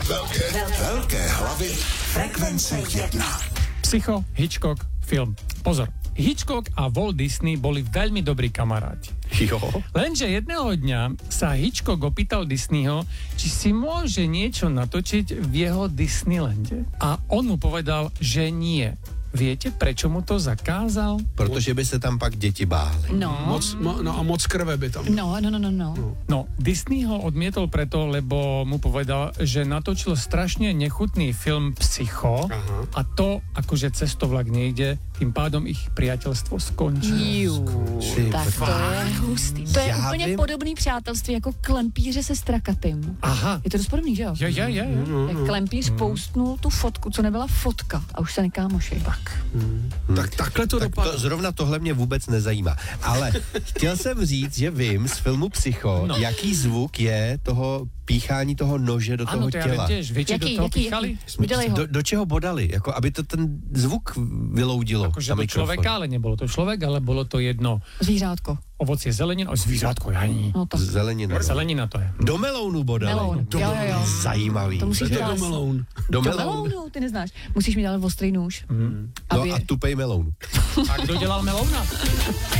Velké hlavy frekvence 1. Psycho, Hitchcock, film. Pozor, Hitchcock a Walt Disney boli veľmi dobrí kamaráti. Jo. Lenže jedného dňa sa Hitchcock opýtal Disneyho, či si môže niečo natočiť v jeho Disneylande. A on mu povedal, že nie. Viete, prečo mu to zakázal? Protože by se tam pak děti bály. No. Moc krve by tam. No, Disney ho odmietol preto, lebo mu povedal, že natočil strašne nechutný film Psycho. Aha. A to, akože cestovlak nejde, tým pádom ich priateľstvo skončilo. Tak to je hustý. To je Já úplně vím. podobný přátelství jako klempíře se strakatým. Aha. Je to dost podobný, že jo? Jo. Jak klempíř poustnul tu fotku, co nebyla fotka a už se nekámoši. Tak takhle to Tak dopadlo. zrovna tohle mě vůbec nezajímá. Ale chtěl jsem říct, že vím z filmu Psycho, jaký zvuk je toho píchání toho nože do toho Áno, to ja viem těla. tiež. Viete, do toho píchali? Vydali ho. Do čeho bodali? Jako, aby to ten zvuk vyloudilo. Akože do človeka, ale nebolo to človek, ale bolo to jedno Zvířátko. ovocie zelenina, zvířátko, Janí. No tak. Zelenina. Zelenina to je. Do melounu bodali. Meloun. Jo. Zajímavý. To musíš mít ale... Meloun. Do Do melounu. melounu, ty neznáš. Musíš mít ale ostrý nůž. No a tupej meloun. A kdo dělal melouna?